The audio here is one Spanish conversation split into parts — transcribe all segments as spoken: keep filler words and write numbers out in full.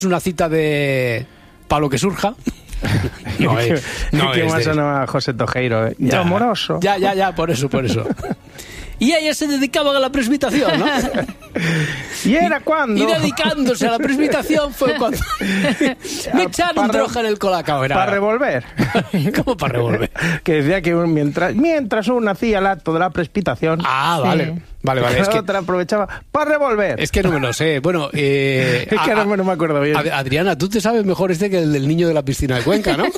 una cita de para lo que surja. No, eh, no ¿Qué es más de... sonaba José Tojeiro? Eh? Ya, amoroso. Ya, ya, ya, por eso, por eso. Y ella se dedicaba a la presbitación, ¿no? ¿Y era cuando? Y dedicándose a la presbitación fue cuando me echaron droga en el colacao. Era... Para revolver. ¿Cómo para revolver? Que decía que mientras, mientras uno hacía el acto de la presbitación... Ah, sí. vale. Vale, vale. La Es que otra aprovechaba para revolver. Es que no me lo sé. Bueno, eh, es que a, no, no me acuerdo bien. Adriana, tú te sabes mejor este que el del niño de la piscina de Cuenca, ¿no?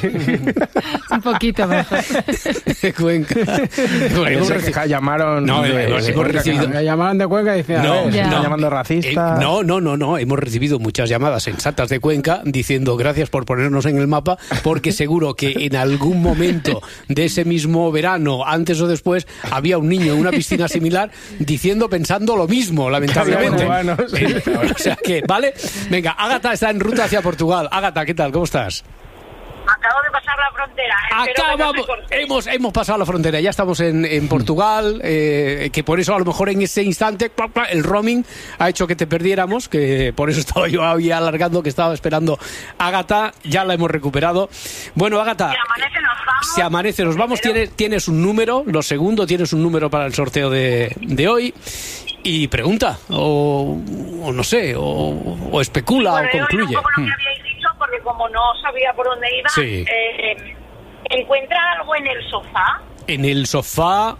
Un poquito mejor. De Cuenca. Bueno, que reci- llamaron no, de, de, de, hemos de, recibido... me llamaron de Cuenca y decían, no, a ver, ya. están no, llamando racista. Eh, no, no, no, no. Hemos recibido muchas llamadas sensatas de Cuenca diciendo gracias por ponernos en el mapa, porque seguro que en algún momento de ese mismo verano, antes o después, había un niño en una piscina similar diciendo, pensando lo mismo, lamentablemente. Bueno, bueno, sí. eh, o sea que, ¿vale? Venga, Ágata está en ruta hacia Portugal. Ágata, ¿qué tal? ¿Cómo estás? Acabo de pasar la frontera. Acabamos, hemos, hemos pasado la frontera, ya estamos en, en Portugal, eh, que por eso a lo mejor en ese instante el roaming ha hecho que te perdiéramos, que por eso estaba yo ahí alargando, que estaba esperando a Ágata, ya la hemos recuperado. Bueno, Ágata, si amanece nos vamos, si amanece nos vamos, tienes, tienes un número, lo segundo, tienes un número para el sorteo de, de hoy. Y pregunta, o, o no sé, o, o especula, bueno, o concluye. Un poco lo que habíais dicho, porque como no sabía por dónde iba, Sí. eh, ¿encuentra algo en el sofá? En el sofá,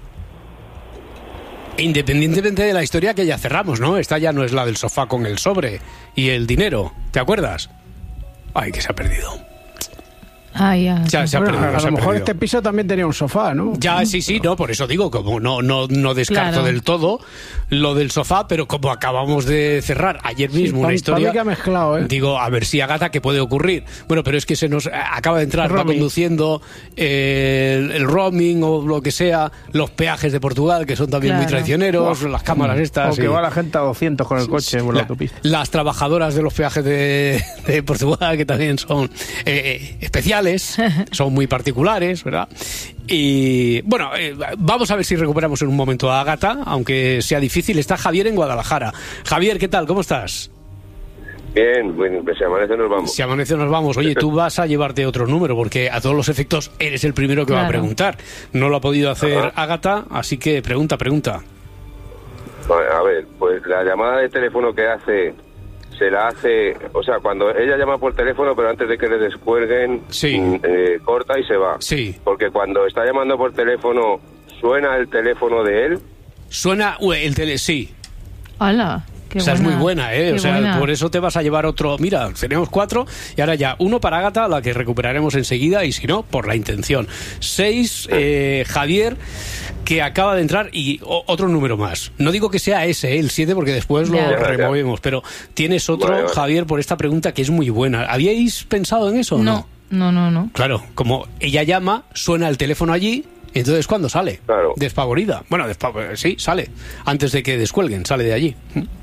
independientemente de la historia que ya cerramos, ¿no? Esta ya no es la del sofá con el sobre y el dinero, ¿te acuerdas? Ay, que se ha perdido. Ah, ya. Se ha, se ha Bueno, perdido, a se ha lo mejor perdido. este piso también tenía un sofá, ¿no? Ya, sí, sí, no, por eso digo, como no, no, no descarto Claro. del todo lo del sofá, pero como acabamos de cerrar ayer mismo Sí, una pa- historia, pa' mí que ha mezclado, ¿eh? digo, a ver si Ágata, ¿qué puede ocurrir? Bueno, pero es que se nos acaba de entrar, va Roaming. conduciendo eh, el, el roaming o lo que sea, los peajes de Portugal, que son también Claro. muy traicioneros, Buah. las cámaras estas. O que y- va la gente a doscientos con el coche por la la- autopista. las trabajadoras de los peajes de, de Portugal, que también son eh, eh, especiales, son muy particulares, ¿verdad? Y bueno, eh, vamos a ver si recuperamos en un momento a Ágata, aunque sea difícil. Está Javier en Guadalajara. Javier, ¿qué tal? ¿Cómo estás? Bien, bueno, pues si amanece nos vamos. Si amanece nos vamos. Oye, tú vas a llevarte otro número, porque a todos los efectos eres el primero que va a Claro. preguntar. No lo ha podido hacer Ajá. Ágata, así que pregunta, pregunta. Vale, a ver, pues la llamada de teléfono que hace, se la hace, o sea, cuando ella llama por teléfono, pero antes de que le descuelguen, Sí. mm, eh, corta y se va. Sí. Porque cuando está llamando por teléfono, suena el teléfono de él. Suena uh, el tele... Sí. Hola. Qué o sea, buena. es muy buena, ¿eh? Qué O sea, buena. por eso te vas a llevar otro... Mira, tenemos cuatro y ahora ya uno para Ágata, la que recuperaremos enseguida, y si no, por la intención. Seis, eh, Javier, que acaba de entrar, y o- otro número más. No digo que sea ese, ¿eh? El siete, porque después lo Ya. Ya, ya. removemos, pero tienes otro, Vale, vale. Javier, por esta pregunta que es muy buena. ¿Habíais pensado en eso o no? No, no, no, no. Claro, como ella llama, suena el teléfono allí, entonces ¿cuándo sale? Claro. Despavorida. Bueno, despav- sí, sale. Antes de que descuelguen, sale de allí.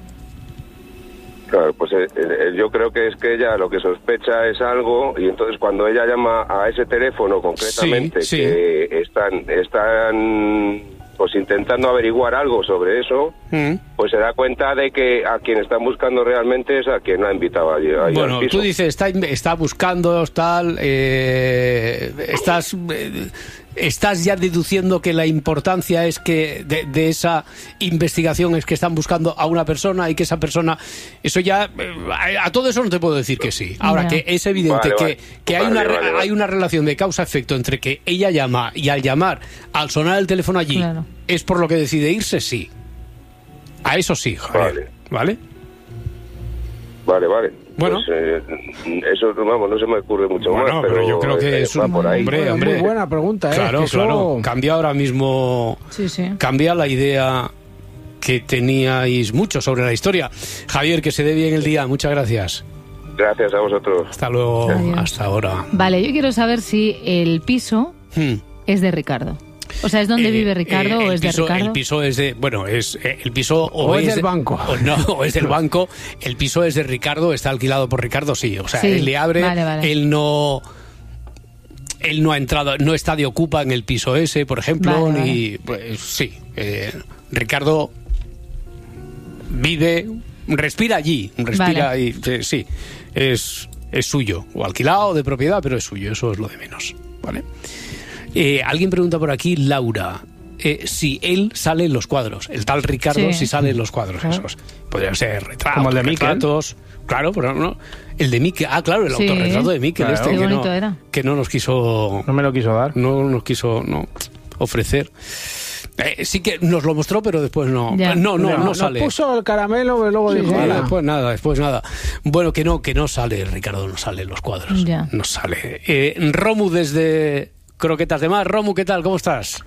Claro, pues eh, eh, yo creo que es que ella lo que sospecha es algo, y entonces cuando ella llama a ese teléfono concretamente, Sí, sí. que están, están pues intentando averiguar algo sobre eso, Mm. pues se da cuenta de que a quien están buscando realmente es a quien la ha invitado allí, allí Bueno, al piso. tú dices, está, está buscando, tal, eh, estás, eh, estás ya deduciendo que la importancia es que de, de esa investigación es que están buscando a una persona y que esa persona, eso ya, eh, a, a todo eso no te puedo decir que sí. Ahora, Ya. que es evidente Vale, que, vale. que hay, Vale, una, re- vale, vale. hay una relación de causa-efecto entre que ella llama y al llamar, al sonar el teléfono allí, Claro. es por lo que decide irse, sí. A eso sí, Javier. ¿Vale? Vale, vale. Bueno. Pues, eh, eso, vamos, no se me ocurre mucho Bueno, más, pero pero, yo creo que eh, es va un por ahí. hombre, Muy hombre. buena pregunta, ¿eh? Claro, Que eso- claro. Cambia ahora mismo, Sí, sí. cambia la idea que teníais mucho sobre la historia. Javier, que se dé bien el día. Muchas gracias. Gracias a vosotros. Hasta luego. Adiós. Hasta ahora. Vale, yo quiero saber si el piso Hmm. es de Ricardo. O sea, ¿es donde Eh, vive Ricardo eh, o el es piso, de Ricardo? El piso es de, bueno, es eh, el piso O es del de- banco. O no, o es del banco. El piso es de Ricardo, está alquilado por Ricardo, sí. O sea, Sí, él le abre, vale, vale. él no, él no ha entrado, no está de ocupa en el piso ese, por ejemplo, Vale, ni, pues, sí. eh, Ricardo vive respira allí, respira Vale. ahí, sí, sí, es, es suyo, o alquilado, de propiedad, pero es suyo, eso es lo de menos, ¿vale? Eh, alguien pregunta por aquí, Laura, eh, si él sale en los cuadros, el tal Ricardo, Sí. si sale en los cuadros esos. Podrían ser retratos, Como el de Miquel. retratos, claro, pero no. El de Miquel, ah, claro, el Sí. autorretrato de Miquel, Claro. este Qué que no, bonito era. que no nos quiso, No me lo quiso dar. no nos quiso, no, ofrecer. Eh, sí que nos lo mostró, pero después no, Ya. no, no, no, Nos sale. puso el caramelo y luego Sí, dijo, sí, "Ala". después nada, después nada. Bueno, que no, que no sale, Ricardo, no sale en los cuadros. Ya. No sale. Eh, Romu desde Croquetas de Mar. Romu, ¿qué tal? ¿Cómo estás?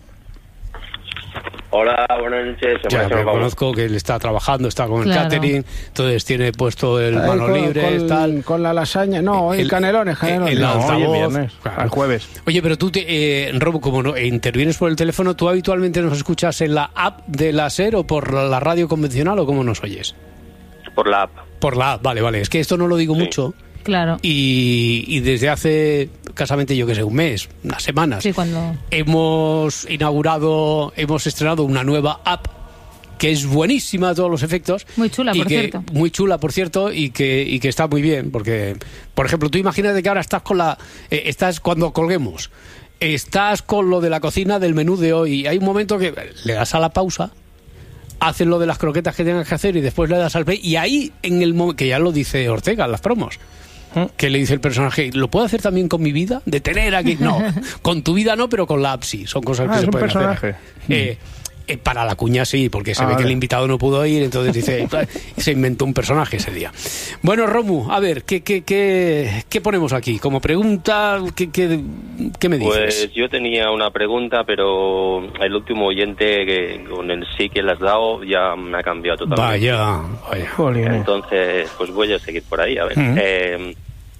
Hola, buenas noches. Se Ya, me ha pero hecho el conozco que él está trabajando, está con el Claro. catering, entonces tiene puesto el Ahí mano con, libre, con- tal. con la lasaña. No, el, El- canelones, canelones. el No, altavoz, hoy es viernes, claro. al jueves. Oye, pero tú, te, eh, Romu, como no, intervienes por el teléfono, ¿tú habitualmente nos escuchas en la app de la SER o por la radio convencional o cómo nos oyes? por la app. Por la app, vale, vale. Es que esto no lo digo Sí. mucho. Claro. Y, y desde hace casamente, yo que sé, un mes, unas semanas, Sí, cuando... hemos inaugurado, hemos estrenado una nueva app que es buenísima a todos los efectos. Muy chula, y por que- cierto. Muy chula, por cierto, y que, y que está muy bien, porque, por ejemplo, tú imagínate que ahora estás con la... eh, estás cuando colguemos, estás con lo de la cocina del menú de hoy, y hay un momento que le das a la pausa, haces lo de las croquetas que tengas que hacer y después le das al play, y ahí, en el momento, que ya lo dice Ortega en las promos, que le dice el personaje, ¿lo puedo hacer también con mi vida? De tener aquí, no, con tu vida no, pero con la app sí, son cosas Ah, que es se un pueden personaje. hacer. Eh, eh, para la cuña sí, porque se Ah, ve que vale. el invitado no pudo ir, entonces dice, se inventó un personaje ese día. Bueno, Romu, a ver, ¿qué, qué, qué, qué ponemos aquí? Como pregunta, ¿qué, qué, qué me dices? Pues yo tenía una pregunta, pero el último oyente que con el sí que le has dado ya me ha cambiado totalmente. Vaya, vaya. Jolín. Entonces, pues voy a seguir por ahí, a ver. Ujú. Eh,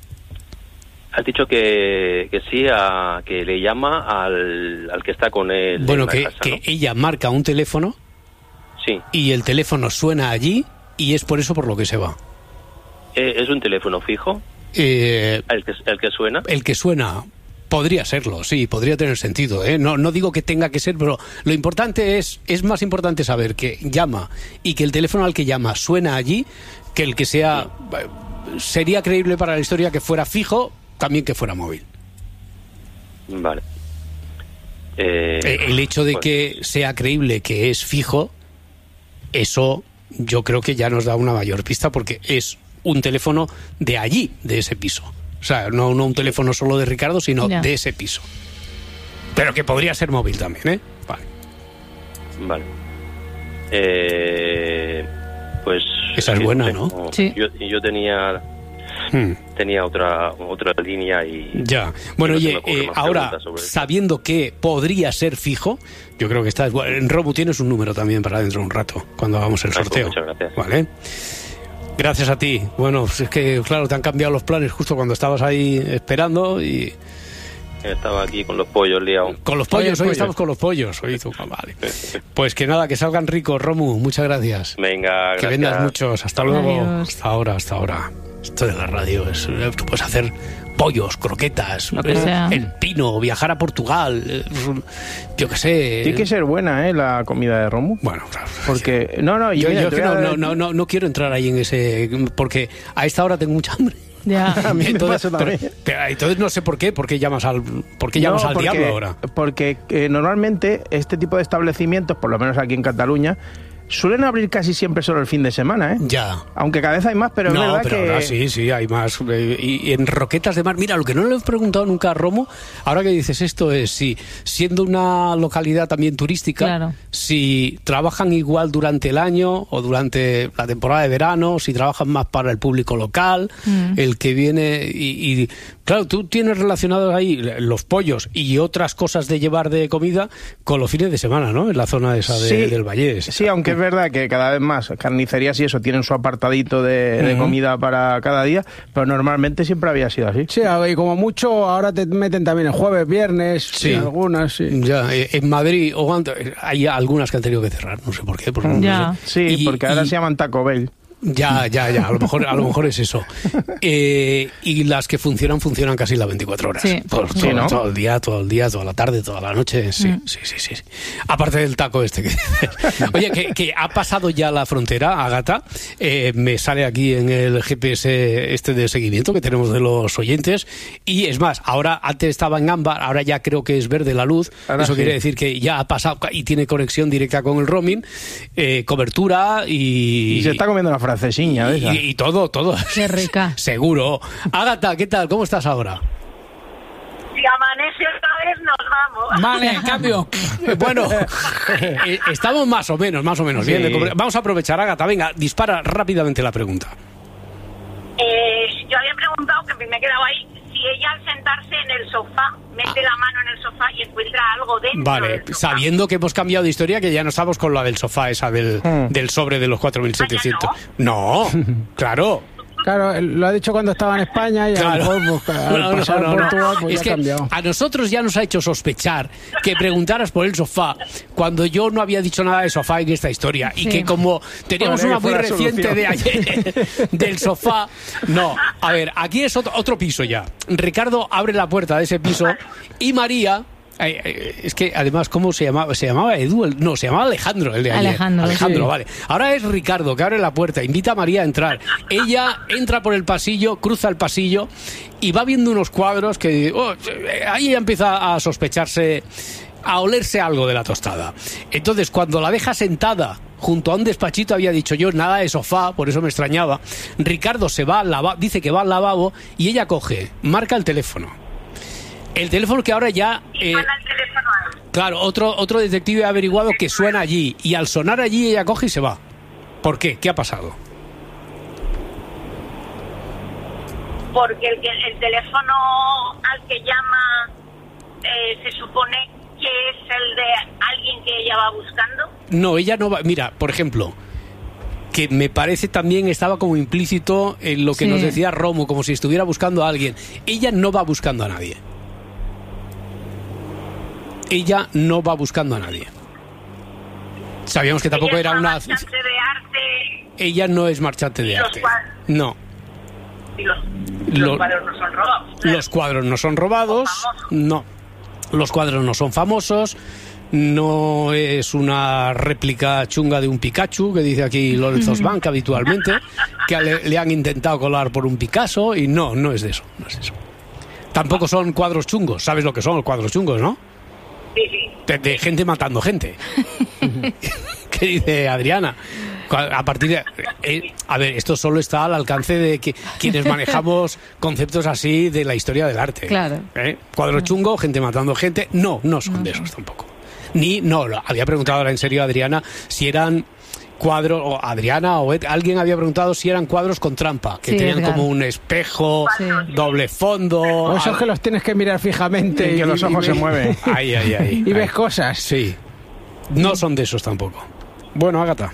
has dicho que, que sí, a, que le llama al, al que está con él. en Bueno, la que, casa, que ¿no? ella marca un teléfono Sí. y el teléfono suena allí y es por eso por lo que se va. Eh, ¿Es un teléfono fijo Eh, el que, el que suena? el que suena podría serlo, sí, podría tener sentido, ¿eh? No, no digo que tenga que ser, pero lo importante es, es más importante saber que llama y que el teléfono al que llama suena allí, que el que sea, eh, sería creíble para la historia que fuera fijo, también que fuera móvil. Vale. Eh, Eh, el hecho de pues, que sea creíble que es fijo, eso yo creo que ya nos da una mayor pista porque es un teléfono de allí, de ese piso. O sea, no, no un teléfono solo de Ricardo, sino Ya. de ese piso. Pero que podría ser móvil también, ¿eh? Vale. Vale. Eh, pues... Esa es que buena, tengo- ¿no? Sí. Yo, yo tenía Hmm, tenía otra otra línea y... ya. Bueno, y no se oye, me ocurren eh, más ahora, preguntas sobre esto. sabiendo que podría ser fijo, yo creo que está... Bueno, en Robu tienes un número también para dentro de un rato, cuando hagamos el Ah, pues sorteo. muchas gracias. Vale. Gracias a ti. Bueno, pues es que, claro, te han cambiado los planes justo cuando estabas ahí esperando y... Estaba aquí con los pollos liados. Con los pollos, Oye, hoy pollos. estamos con los pollos. Hoy tú, vale. Pues que nada, que salgan ricos, Romu. Muchas gracias. Venga, Que gracias. vendas muchos. Hasta luego. Adiós. Hasta ahora, hasta ahora. Esto de la radio es. Tú puedes hacer pollos, croquetas, Lo que eh, sea. el pino, viajar a Portugal. eh, Yo qué sé. Tiene que ser buena, ¿eh? La comida de Romu. Bueno, claro. Porque, no, no, y Yo, mira, yo te es que voy a no, dar- no, no, no, no quiero entrar ahí en ese. Porque a esta hora tengo mucha hambre. Ya. A mí me Entonces, pasa también. pero- pero entonces no sé por qué. ¿Por qué llamas al, por qué llamas No, al porque- diablo ahora? Porque eh, normalmente este tipo de establecimientos, por lo menos aquí en Cataluña, suelen abrir casi siempre solo el fin de semana, ¿eh? Ya. Aunque cada vez hay más, pero es no, verdad pero que... ahora sí, sí, hay más. Eh, Y, y en Roquetas de Mar, mira, lo que no le he preguntado nunca a Romo, ahora que dices esto es si, siendo una localidad también turística, Claro. si trabajan igual durante el año o durante la temporada de verano, si trabajan más para el público local, Mm. el que viene y, y, claro, tú tienes relacionados ahí los pollos y otras cosas de llevar de comida con los fines de semana, ¿no? En la zona esa de- Sí, del Vallés. Sí, aunque es verdad que cada vez más carnicerías y eso tienen su apartadito de, de Ujú. comida para cada día, pero normalmente siempre había sido así. Sí, y como mucho ahora te meten también el jueves, viernes, Sí. en algunas, sí. Ya, eh, en Madrid o ant- hay algunas que han tenido que cerrar, no sé por qué. Porque no Ya. sé. Sí, Y- porque ahora y- se llaman Taco Bell. Ya, ya, ya, a lo mejor, a lo mejor es eso. Eh, y las que funcionan, funcionan casi las veinticuatro horas. Sí. Por, Sí, todo, ¿no? todo el día, todo el día, toda la tarde, toda la noche. Sí, Mm. sí, sí, sí. Aparte del taco este que dices. Oye, que, que ha pasado ya la frontera, Ágata. Eh, me sale aquí en el G P S este de seguimiento que tenemos de los oyentes. Y es más, ahora antes estaba en ámbar, ahora ya creo que es verde la luz. Ahora Eso sí. quiere decir que ya ha pasado y tiene conexión directa con el roaming, eh, cobertura y... Y se está comiendo una francesiña de esa. Y, y todo, todo. Qué rica. Seguro. Ágata, ¿qué tal? ¿Cómo estás ahora? Si amanece otra vez, nos vamos. Vale, cambio. Eh, Bueno, eh, estamos más o menos, más o menos bien. Sí. de cobre- Vamos a aprovechar, Ágata, venga, dispara rápidamente la pregunta. Eh, yo había preguntado, que me he quedado ahí, si ella al sentarse en el sofá, mete la mano en el sofá y encuentra algo dentro Vale, del sofá. sabiendo que hemos cambiado de historia, que ya no estamos con la del sofá, esa del, Hmm. del sobre de los cuatro mil setecientos. No, claro. Claro, lo ha dicho cuando estaba en España y a Claro. lo mejor, pues, al No, no, pasar no, por no. Portugal, pues Es ya que ha cambiado. a nosotros ya nos ha hecho sospechar que preguntaras por el sofá cuando yo no había dicho nada de sofá en esta historia y Sí. que como teníamos Podría una que muy fuera reciente solución. de ayer del sofá. No, a ver, aquí es otro, otro piso ya. Ricardo abre la puerta de ese piso y María... eh, eh, Es que además, ¿cómo se llamaba? ¿Se llamaba Edu? El- No, se llamaba Alejandro el de ayer. Alejandro, Alejandro, sí. vale. Ahora es Ricardo que abre la puerta, invita a María a entrar. Ella entra por el pasillo, cruza el pasillo y va viendo unos cuadros que oh, eh, ahí ella empieza a sospecharse, a olerse algo de la tostada. Entonces, cuando la deja sentada junto a un despachito, había dicho yo nada de sofá, por eso me extrañaba. Ricardo se va al lavabo, dice que va al lavabo y ella coge, marca el teléfono. El teléfono que ahora ya... Y eh, suena el teléfono a él. Claro, otro, otro detective ha averiguado que suena allí y al sonar allí ella coge y se va. ¿Por qué? ¿Qué ha pasado? Porque el, que- el teléfono al que llama eh, se supone que es el de alguien que ella va buscando. No, ella no va... Mira, por ejemplo, que me parece también estaba como implícito en lo que Sí. nos decía Romo, como si estuviera buscando a alguien. Ella no va buscando a nadie. Ella no va buscando a nadie. Sabíamos que tampoco Ella era es una... marchante de arte Ella no es marchante de Y los arte. cuadros. No. y los, Lo- los cuadros no son robados. claro. Los cuadros no son robados, famosos. no. Los cuadros no son famosos, no es una réplica chunga de un Pikachu, que dice aquí Lorenzo Sbank habitualmente, que le, le han intentado colar por un Picasso, y no, no es de eso, no es de eso. Tampoco son cuadros chungos, ¿sabes lo que son los cuadros chungos, no? Sí, sí. De, de gente matando gente. ¿Qué dice Adriana? A partir de... eh, a ver, esto solo está al alcance de que quienes manejamos conceptos así de la historia del arte. Claro. ¿Eh? Cuadro chungo, gente matando gente. No, no son de esos tampoco. Ni, no, lo- había preguntado ahora en serio a Adriana si eran cuadros, o Adriana o Ed- alguien había preguntado si eran cuadros con trampa, que Sí, tenían Edgar. como un espejo, Sí. doble fondo. O esos al- que los tienes que mirar fijamente Y que los ojos se ves- mueven. Ahí, ahí, ahí. y ves ahí. cosas. Sí. No son de esos tampoco. Bueno, Ágata.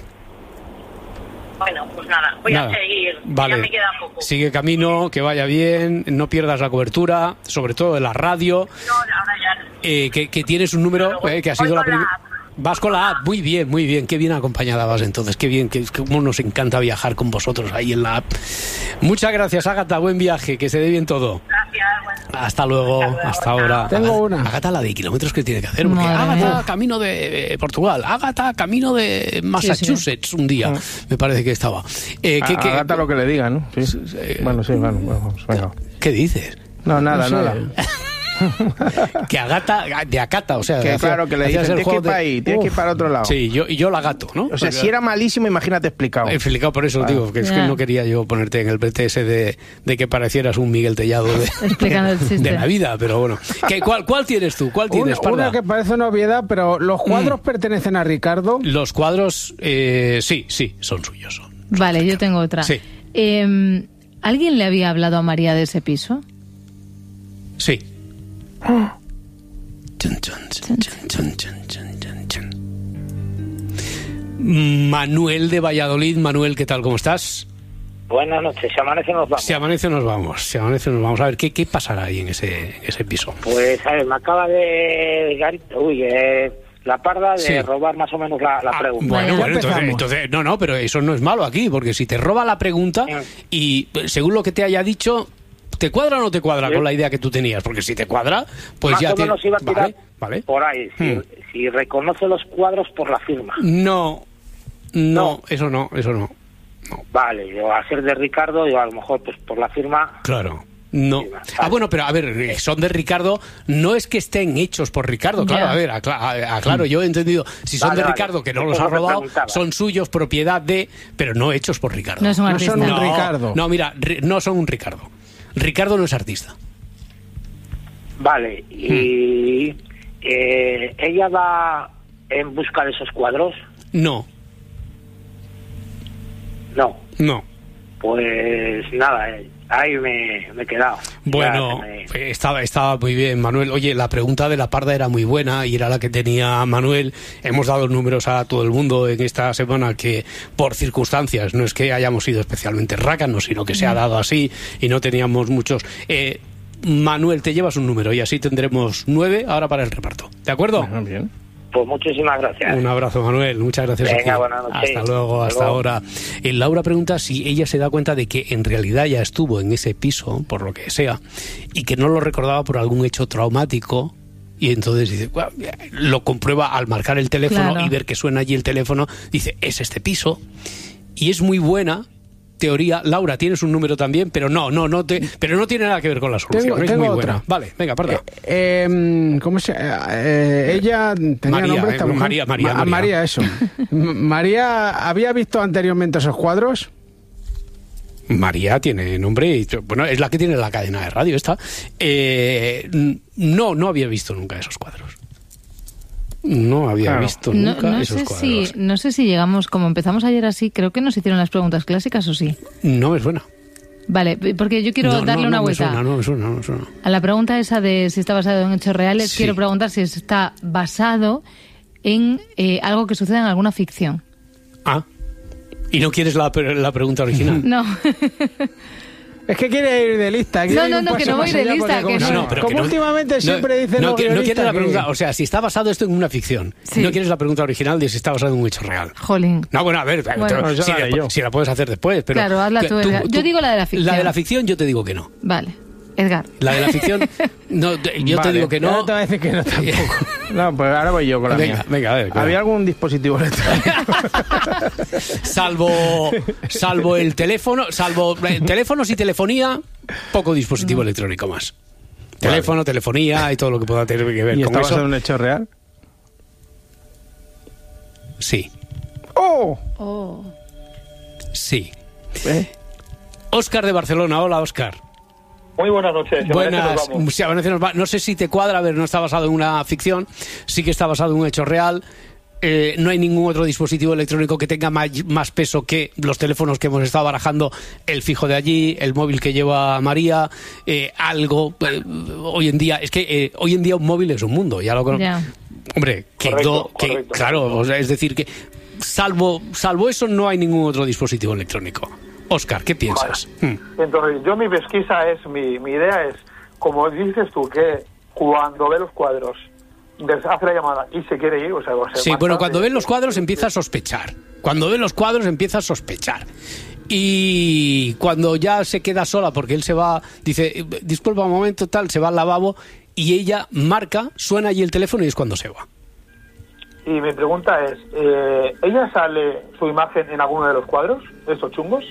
Bueno, pues nada, voy Nada. a seguir. Vale. Ya me queda poco. Sigue camino, que vaya bien, no pierdas la cobertura, sobre todo de la radio, No, ahora ya. eh, que, que tienes un número eh, que ha Voy sido la con la primera. app. Vas con la app, muy bien, muy bien, qué bien acompañada vas entonces, qué bien, que cómo nos encanta viajar con vosotros ahí en la app. Muchas gracias, Ágata, buen viaje, que se dé bien todo. Gracias. Bueno. Hasta luego, Hasta luego, hasta chao. ahora. Tengo Ágata- una. Ágata la de kilómetros que tiene que hacer, porque Madre Ágata mía. camino de eh, Portugal, Ágata camino de Massachusetts un día, me parece que estaba. Eh, ¿qué, A- qué- Agata lo que le digan, ¿no? Sí. sí. Bueno, sí, bueno, bueno, vamos, venga. ¿Qué dices? No, nada, No sé. nada. Que Agata, de Acata, o sea, Que hacía- claro, que le hacías dicen, el tienes que ir juego de- para ahí, tienes que ir Uf. para otro lado. Sí, yo, y yo la gato, ¿no? O sea, si era malísimo, imagínate explicado. Explicado por eso, digo, que es que Ya. no quería yo ponerte en el B T S de, de que parecieras un Miguel Tellado de, Explicando el chiste. de la vida, pero bueno. ¿Qué, cuál, ¿Cuál tienes tú? ¿Cuál Una, tienes, Parda? una que parece una obviedad, pero ¿los cuadros pertenecen a Ricardo? Los cuadros, eh, sí, sí, son suyos. Son. Vale, yo tengo otra. Sí. Eh, ¿Alguien le había hablado a María de ese piso? Sí. Chun, chun, chun, chun, chun, chun, chun, chun, chun. Manuel de Valladolid. Manuel, ¿qué tal? ¿Cómo estás? Buenas noches, si amanece nos vamos. Si amanece nos vamos, si amanece nos vamos. A ver, ¿qué, qué pasará ahí en ese, en ese piso? Pues, a ver, me acaba de llegar, uy, eh, la parda de Sí. robar más o menos la, la Ah, pregunta. bueno, Ya bueno, entonces, empezamos. entonces, no, no, pero eso no es malo aquí, porque si te roba la pregunta y eh, según lo que te haya dicho, ¿te cuadra o no te cuadra Sí. con la idea que tú tenías? Porque si te cuadra, pues más ya o te... menos iba a tirar Vale, vale. por ahí. Si, Hmm. si reconoce los cuadros por la firma. No, no, No. eso no, eso no. Vale, yo a ser de Ricardo, yo a lo mejor pues por la firma. Claro. No. Sí, vale. Ah, bueno, pero a ver, eh, son de Ricardo, no es que estén hechos por Ricardo, claro, Ya. a ver, acla- a- aclaro, yo he entendido, si son Vale, de vale. Ricardo, que no Eso los es ha lo que robado, preguntaba. son suyos, propiedad de, pero no hechos por Ricardo. No es un No artista. son un No, Ricardo. no, mira, ri- no son un Ricardo. Ricardo no es artista. Vale, y Hmm. eh, ella va en busca de esos cuadros. No, No, no. pues nada, eh, ahí me, me he quedado. Bueno, Ya se me- eh, estaba, estaba muy bien, Manuel. Oye, la pregunta de la parda era muy buena y era la que tenía Manuel. Hemos dado números a todo el mundo en esta semana que, por circunstancias, no es que hayamos sido especialmente rácanos, sino que se ha dado así y no teníamos muchos. Eh, Manuel, te llevas un número y así tendremos nueve ahora para el reparto. ¿De acuerdo? Bueno, bien. Pues muchísimas gracias. Un abrazo, Manuel. Muchas gracias. a Venga, ti. buenas noches. Hasta luego, Hasta hasta luego. ahora. Eh, Laura pregunta si ella se da cuenta de que en realidad ya estuvo en ese piso, por lo que sea, y que no lo recordaba por algún hecho traumático. Y entonces dice, "Guau", lo comprueba al marcar el teléfono Claro. y ver que suena allí el teléfono. Dice, es este piso. Y es muy buena teoría. Laura, tienes un número también, pero no, no, no te, pero no tiene nada que ver con la solución. Tengo- es tengo muy otra. buena. Vale, venga, parta. Eh, em, ¿Cómo se eh, ella tenía María, nombre esta eh, mujer? María, María, Ma- María. eso. M- María, ¿había visto anteriormente esos cuadros? María tiene nombre y bueno, es la que tiene la cadena de radio esta. Eh, no, no había visto nunca esos cuadros. No había Claro. visto No, nunca no esos sé cuadros. si, no sé si llegamos, como empezamos ayer así, creo que nos hicieron las preguntas clásicas o sí. No me suena. Vale, porque yo quiero No, no, darle no una me vuelta. suena, no me suena, no me suena. A la pregunta esa de si está basado en hechos reales, Sí. quiero preguntar si está basado en eh, algo que suceda en alguna ficción. Ah. ¿Y no quieres la, la pregunta original? No. Es que quiere ir de lista. quiere No, ir no, un no, que paso no voy más de allá, lista, porque que como, no. se- No, no, pero como que no- últimamente no, siempre dicen no, los que- no quieres guionistas la que- pregunta, o sea, si está basado esto en una ficción, Sí. no quieres la pregunta original de si está basado en un hecho real. Jolín. No, bueno, a ver, Bueno. pero Pues ya si, la la, haré yo. si la puedes hacer después, pero Claro, hazla que tú, Edgar. Yo digo la de la ficción. La de la ficción yo te digo que no. Vale. Edgar. La de la ficción, no, te- yo te Vale, digo que Ahora no. te voy a decir que no tampoco. No, pues ahora voy yo con la Venga, mía. venga, a ver, claro. ¿Había algún dispositivo electrónico? salvo salvo el teléfono, salvo eh, teléfonos y telefonía, poco dispositivo electrónico más. Teléfono, telefonía y todo lo que pueda tener que ver ¿Y con está eso. basado en un hecho real? Sí, ¡Oh! Oh. sí. ¿Eh? Óscar de Barcelona, hola Óscar. Muy buenas noches. Si amanece, Buenas. nos vamos. Si amanece, nos va- No sé si te cuadra, a ver, no está basado en una ficción, sí que está basado en un hecho real. Eh, no hay ningún otro dispositivo electrónico que tenga may- más peso que los teléfonos que hemos estado barajando, el fijo de allí, el móvil que lleva María, eh, algo. eh, hoy en día, es que eh, hoy en día un móvil es un mundo, ya lo conozco. Ya. Hombre, que, Correcto, do- que correcto. claro, o sea, es decir, que salvo, salvo eso no hay ningún otro dispositivo electrónico. Óscar, ¿qué piensas? Hmm. Entonces, yo mi pesquisa es, mi, mi idea es, como dices tú, que cuando ve los cuadros, des- hace la llamada y se quiere ir, o sea, o se Sí, marcha, bueno, cuando eh, ven los cuadros empieza a sospechar. Cuando ve los cuadros empieza a sospechar. Y cuando ya se queda sola, porque él se va, dice, disculpa un momento, tal, se va al lavabo y ella marca, suena allí el teléfono y es cuando se va. Y mi pregunta es, eh, ¿ella sale su imagen en alguno de los cuadros, estos chungos?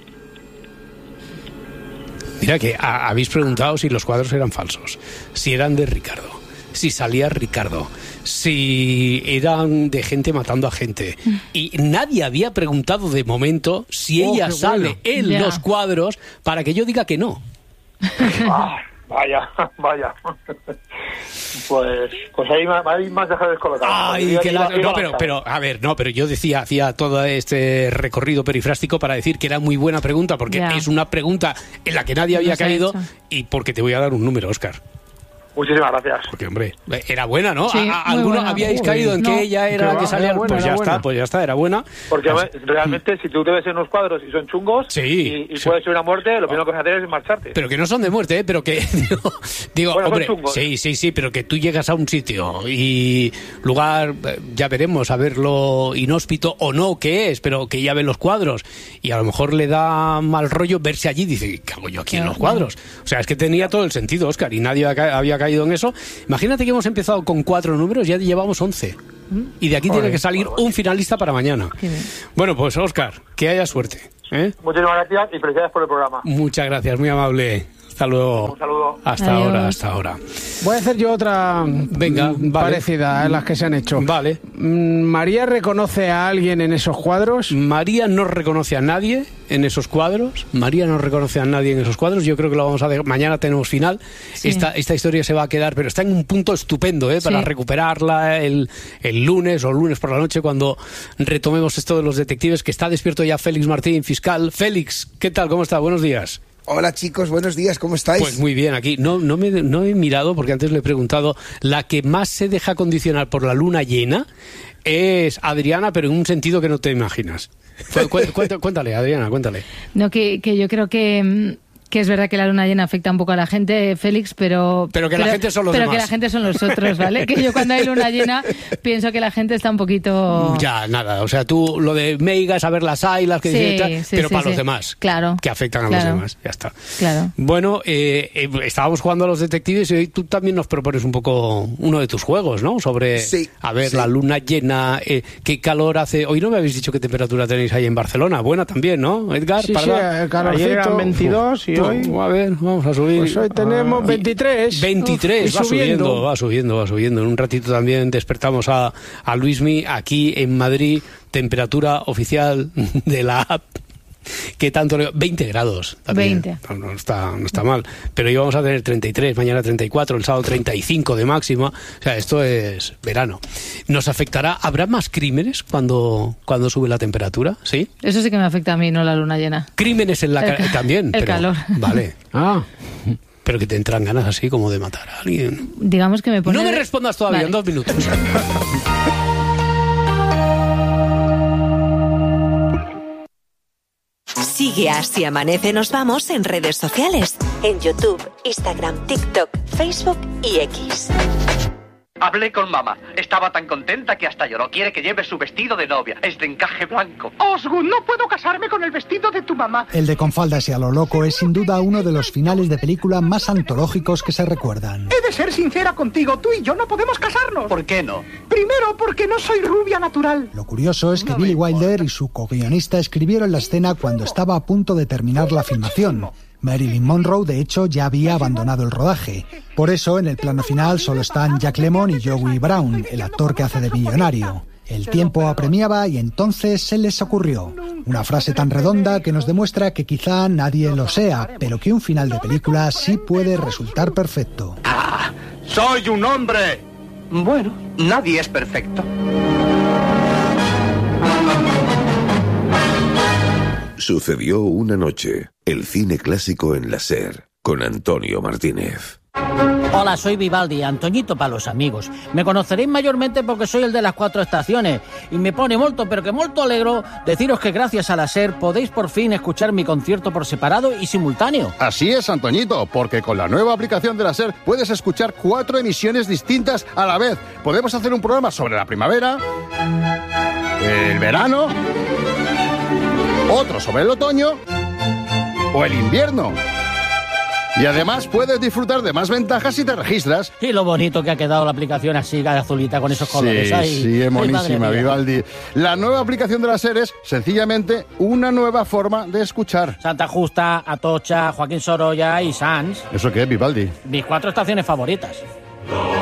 Mira que a- habéis preguntado si los cuadros eran falsos, si eran de Ricardo, si salía Ricardo, si eran de gente matando a gente. Y nadie había preguntado de momento si Oh, ella qué sale bueno. en Ya. los cuadros para que yo diga que no. Ah, vaya, vaya. Pues, pues ahí me, ahí me has dejado descolocado. Ay, Iba- que iba- la- iba no, pero, lanzado. pero, a ver, no, pero yo decía, hacía todo este recorrido perifrástico para decir que era muy buena pregunta, porque Ya. es una pregunta en la que nadie había No se ha caído hecho. y porque te voy a dar un número, Óscar. Muchísimas gracias. Porque, hombre, era buena, ¿no? Sí, ¿A, a alguno buena. habíais Uy, caído en no, que ella era que la que va, salía? era buena, pues ya era está, buena. pues ya está, era buena. Porque Así- realmente si tú te ves en unos cuadros y son chungos Sí, y, y sí. puede ser una muerte, lo primero que vas a hacer es marcharte. Pero que no son de muerte, ¿eh? Pero que, digo, digo Bueno, son hombre, chungos. sí, sí, sí, pero que tú llegas a un sitio y lugar, eh, ya veremos, a ver lo inhóspito o no que es, pero que ya ven los cuadros y a lo mejor le da mal rollo verse allí y dice, ¿qué hago yo aquí en los cuadros? O sea, es que tenía todo el sentido, Óscar, y nadie había ca- había caído en eso. Imagínate que hemos empezado con cuatro números, ya llevamos once. Y de aquí tiene que salir un finalista para mañana. Qué bien. Bueno, pues Óscar, que haya suerte, ¿eh? Muchísimas gracias y felicidades por el programa. Muchas gracias, muy amable. Hasta luego. Un saludo. Hasta Adiós. ahora, hasta ahora. Voy a hacer yo otra Venga, mm, vale. parecida a las que se han hecho. Vale. Mm, ¿María reconoce a alguien en esos cuadros? María no reconoce a nadie en esos cuadros. María no reconoce a nadie en esos cuadros. Yo creo que lo vamos a dejar. Mañana tenemos final. Sí. Esta, esta historia se va a quedar, pero está en un punto estupendo, ¿eh? Para Sí. recuperarla el, el lunes o lunes por la noche cuando retomemos esto de los detectives, que está despierto ya Félix Martín, fiscal. Félix, ¿qué tal? ¿Cómo está? Buenos días. Hola chicos, buenos días, ¿cómo estáis? Pues muy bien, aquí no, no, me, no he mirado porque antes le he preguntado, la que más se deja condicionar por la luna llena es Adriana, pero en un sentido que no te imaginas. Cu- cu- cuéntale, cuéntale, Adriana, cuéntale. No, que, que yo creo que, mm, que es verdad que la luna llena afecta un poco a la gente, Félix, pero... Pero que la gente son los Pero demás. que la gente son los otros, ¿vale? Que yo cuando hay luna llena pienso que la gente está un poquito... Ya, nada, o sea, tú lo de Meigas, a ver las ailas, que Sí, dices, sí, pero sí, para sí. los demás. Claro. Que afectan a Claro. los demás, ya está. Claro. Bueno, eh, eh, estábamos jugando a los detectives y hoy tú también nos propones un poco uno de tus juegos, ¿no? Sobre, Sí, a ver, sí. la luna llena, eh, qué calor hace. Hoy no me habéis dicho qué temperatura tenéis ahí en Barcelona. Buena también, ¿no, Edgar? Sí, sí, ¿Parda? el calorcito. Ayer eran veintidós y Pues, hoy... a ver, vamos a subir. Pues hoy tenemos Ah, veintitrés. veintitrés, Uf, y va subiendo, subiendo. va subiendo, va subiendo. En un ratito también despertamos a, a Luismi aquí en Madrid, temperatura oficial de la app. ¿Qué tanto? le- veinte grados. También. veinte. No, no está, no está mal. Pero hoy vamos a tener treinta y tres, mañana treinta y cuatro, el sábado treinta y cinco de máxima. O sea, esto es verano. ¿Nos afectará? ¿Habrá más crímenes cuando, cuando sube la temperatura? ¿Sí? Eso sí que me afecta a mí, no la luna llena. Crímenes en la El ca- ca- también. el pero- calor. Vale. Ah, Pero que te entran ganas así como de matar a alguien. Digamos que me pone... No me respondas todavía, Vale. en dos minutos. Sigue a Si Amanece Nos Vamos en redes sociales. En YouTube, Instagram, TikTok, Facebook y X. Hablé con mamá. Estaba tan contenta que hasta lloró. Quiere que lleve su vestido de novia. Es de encaje blanco. Osgood, no puedo casarme con el vestido de tu mamá. El de Con faldas y a lo loco es sin duda uno de los finales de película más antológicos que se recuerdan. He de ser sincera contigo, tú y yo no podemos casarnos. ¿Por qué no? Primero, porque no soy rubia natural. Lo curioso es que Billy Wilder y su co-guionista escribieron la escena cuando estaba a punto de terminar la filmación. Marilyn Monroe, de hecho, ya había abandonado el rodaje. Por eso, en el plano final solo están Jack Lemmon y Joey Brown, el actor que hace de millonario. El tiempo apremiaba y entonces se les ocurrió. Una frase tan redonda que nos demuestra que quizá nadie lo sea, pero que un final de película sí puede resultar perfecto. ¡Ah! ¡Soy un hombre! Bueno, nadie es perfecto. Sucedió una noche. El cine clásico en la SER, con Antonio Martínez. Hola, soy Vivaldi, Antoñito para los amigos. Me conoceréis mayormente porque soy el de las cuatro estaciones y me pone molto, pero que molto alegro deciros que gracias a la SER podéis por fin escuchar mi concierto por separado y simultáneo. Así es, Antoñito, porque con la nueva aplicación de la SER puedes escuchar cuatro emisiones distintas a la vez. Podemos hacer un programa sobre la primavera, el verano, otro sobre el otoño o el invierno. Y además puedes disfrutar de más ventajas si te registras. Y lo bonito que ha quedado la aplicación así, azulita, con esos colores. Sí, Ay, sí, es ay, madre monísima, mía. Vivaldi. La nueva aplicación de la SER es sencillamente una nueva forma de escuchar. Santa Justa, Atocha, Joaquín Sorolla y Sanz. ¿Eso qué es, Vivaldi? Mis cuatro estaciones favoritas.